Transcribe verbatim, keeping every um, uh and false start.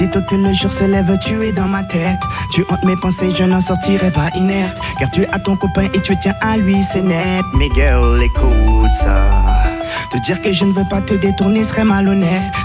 Sitôt que le jour se lève, tu es dans ma tête. Tu hantes mes pensées, je n'en sortirai pas inerte. Car tu as ton copain et tu tiens à lui, c'est net. Mais girl, écoute ça. Te dire que je ne veux pas te détourner serait malhonnête.